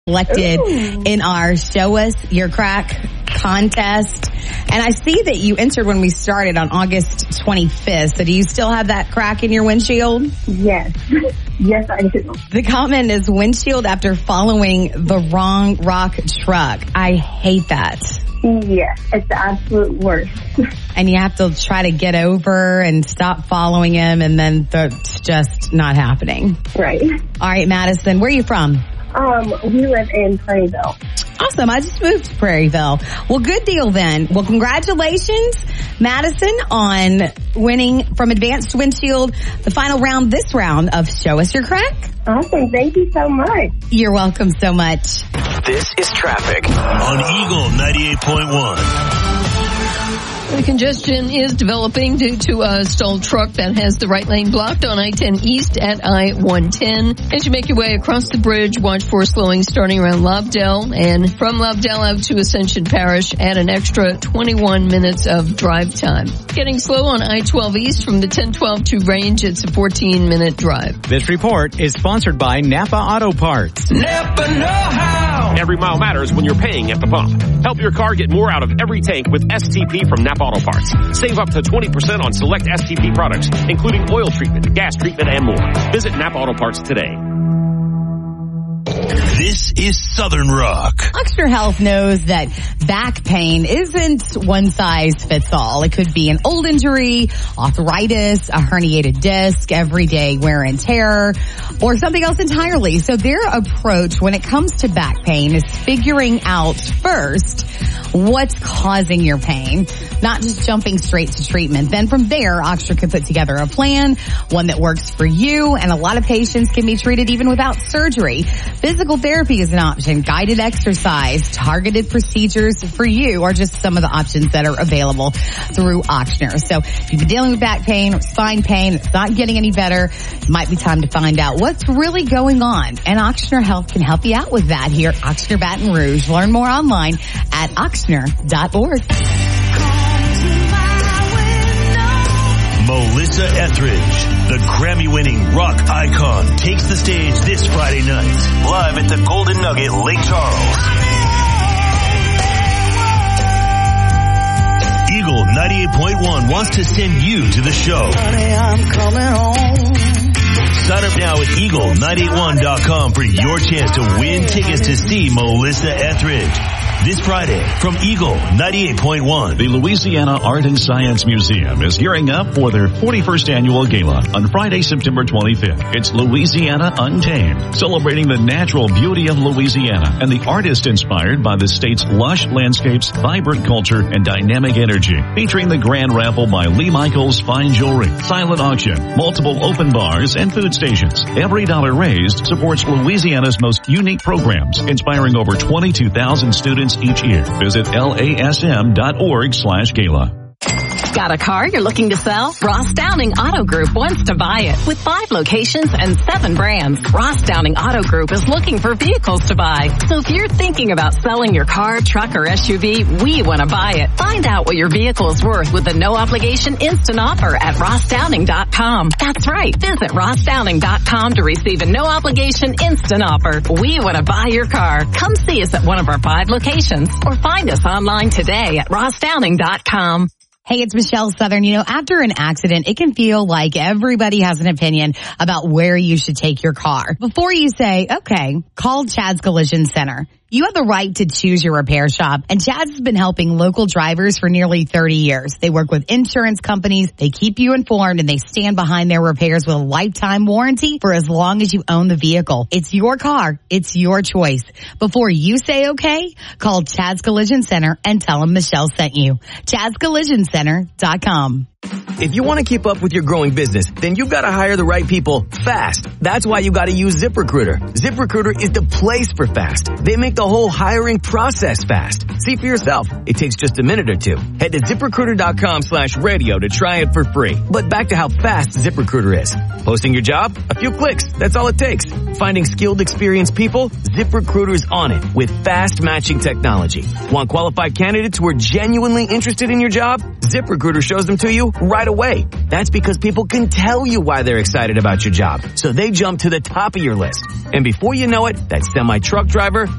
Selected in our Show Us Your Crack contest. And I see that you entered when we started on August 25th. So do you still have that crack in your windshield? Yes. Yes, I do. The comment is windshield after following the wrong rock truck. I hate that. Yes, it's the absolute worst. And you have to try to get over and stop following him, and then it's just not happening. Right. All right, Madison, where are you from? We live in Prairieville. Awesome. I just moved to Prairieville. Well, good deal then. Well, congratulations, Madison, on winning from Advanced Windshield the final round, this round of Show Us Your Crack. Awesome. Thank you so much. You're welcome so much. This is traffic on Eagle 98.1. The congestion is developing due to a stalled truck that has the right lane blocked on I-10 East at I-110. As you make your way across the bridge, watch for slowing starting around Lobdell, and from Lobdell out to Ascension Parish, add an extra 21 minutes of drive time. Getting slow on I-12 East from the 1012 to Range, it's a 14-minute drive. This report is sponsored by Napa Auto Parts. Napa know-how! Every mile matters when you're paying at the pump. Help your car get more out of every tank with STP from Napa Auto Parts. Save up to 20% on select STP products, including oil treatment, gas treatment, and more. Visit Napa Auto Parts today. This is Southern Rock. Oxner Health knows that back pain isn't one size fits all. It could be an old injury, arthritis, a herniated disc, everyday wear and tear, or something else entirely. So their approach when it comes to back pain is figuring out first what's causing your pain, not just jumping straight to treatment. Then from there, Oxner can put together a plan, one that works for you, and a lot of patients can be treated even without surgery. Physical therapy is an option, guided exercise, targeted procedures for you are just some of the options that are available through Oxner. So if you've been dealing with back pain or spine pain, it's not getting any better, it might be time to find out what's really going on. And Oxner Health can help you out with that here at Oxner Baton Rouge. Learn more online at Oxner.org. Melissa Etheridge, the Grammy-winning rock icon, takes the stage this Friday night, live at the Golden Nugget, Lake Charles. Eagle 98.1 wants to send you to the show. Honey, I'm coming home. Sign up now at Eagle981.com for your chance to win tickets to see Melissa Etheridge this Friday from Eagle 98.1. The Louisiana Art and Science Museum is gearing up for their 41st annual gala on Friday, September 25th. It's Louisiana Untamed, celebrating the natural beauty of Louisiana and the artist inspired by the state's lush landscapes, vibrant culture, and dynamic energy. Featuring the grand raffle by Lee Michaels Fine Jewelry, silent auction, multiple open bars, and food stations. Every dollar raised supports Louisiana's most unique programs, inspiring over 22,000 students each year. Visit lasm.org/gala. Got a car you're looking to sell? Ross Downing Auto Group wants to buy it. With 5 locations and 7 brands, Ross Downing Auto Group is looking for vehicles to buy. So if you're thinking about selling your car, truck, or SUV, we want to buy it. Find out what your vehicle is worth with a no-obligation instant offer at rossdowning.com. That's right. Visit rossdowning.com to receive a no-obligation instant offer. We want to buy your car. Come see us at one of our 5 locations or find us online today at rossdowning.com. Hey, it's Michelle Southern. You know, after an accident, it can feel like everybody has an opinion about where you should take your car. Before you say, okay, call Chad's Collision Center. You have the right to choose your repair shop, and Chad's has been helping local drivers for nearly 30 years. They work with insurance companies, they keep you informed, and they stand behind their repairs with a lifetime warranty for as long as you own the vehicle. It's your car. It's your choice. Before you say okay, call Chad's Collision Center and tell them Michelle sent you. Chad'sCollisionCenter.com. If you want to keep up with your growing business, then you've got to hire the right people fast. That's why you got to use ZipRecruiter. ZipRecruiter is the place for fast. They make the whole hiring process fast. See for yourself. It takes just a minute or two. Head to ZipRecruiter.com/radio to try it for free. But back to how fast ZipRecruiter is. Posting your job? A few clicks. That's all it takes. Finding skilled, experienced people? ZipRecruiter's on it with fast matching technology. Want qualified candidates who are genuinely interested in your job? ZipRecruiter shows them to you right away. That's because people can tell you why they're excited about your job. So they jump to the top of your list. And before you know it, that semi-truck driver